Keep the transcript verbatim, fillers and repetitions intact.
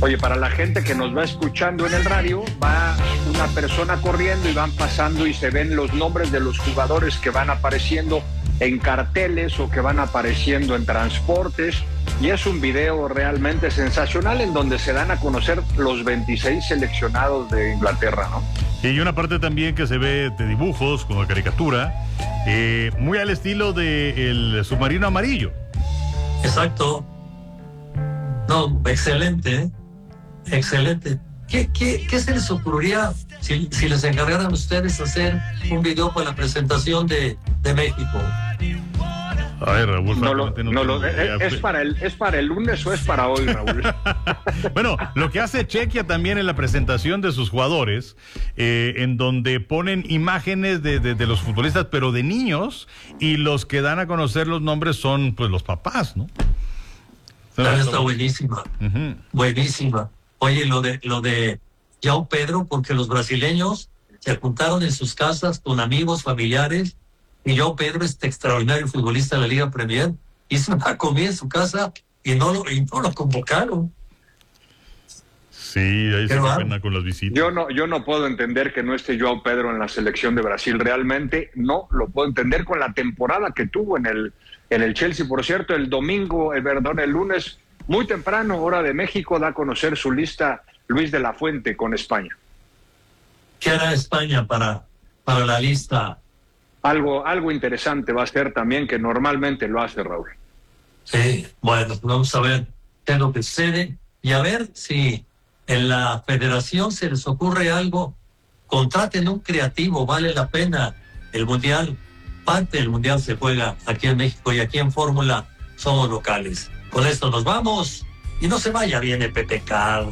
Oye, para la gente que nos va escuchando en el radio, va una persona corriendo y van pasando y se ven los nombres de los jugadores que van apareciendo en carteles o que van apareciendo en transportes, y es un video realmente sensacional en donde se dan a conocer los veintiséis seleccionados de Inglaterra, ¿no? Y una parte también que se ve de dibujos, como caricatura, eh, muy al estilo del submarino amarillo. Exacto. No, excelente, ¿eh? Excelente. ¿Qué, qué, qué se les ocurriría si, si les encargaran a ustedes hacer un video para la presentación de, de México? A ver, Raúl, no lo, no lo, es, es, para el, ¿Es para el lunes o es para hoy, Raúl? Bueno, lo que hace Chequia también en la presentación de sus jugadores, eh, en donde ponen imágenes de, de, de los futbolistas, pero de niños, y los que dan a conocer los nombres son pues los papás, ¿no? Claro, está buenísima, uh-huh. buenísima. Oye, lo de lo de João Pedro, porque los brasileños se juntaron en sus casas con amigos, familiares, y João Pedro, este extraordinario futbolista de la Liga Premier, hizo una comida en su casa y no lo, y no lo convocaron. Sí, ahí se pena con las visitas. Yo no, yo no puedo entender que no esté João Pedro en la selección de Brasil. Realmente no lo puedo entender con la temporada que tuvo en el, en el Chelsea. Por cierto, el domingo, el perdón, el lunes, muy temprano, hora de México, da a conocer su lista Luis de la Fuente con España. ¿Qué hará España para, para la lista? Algo, algo interesante va a ser también, que normalmente lo hace, Raúl. Sí, bueno, vamos a ver qué es lo que sucede y a ver si en la federación se les ocurre algo. Contraten un creativo, vale la pena. El mundial, parte del mundial se juega aquí en México y aquí en Fórmula somos locales. Con esto nos vamos y no se vaya, viene Pepe Carlos.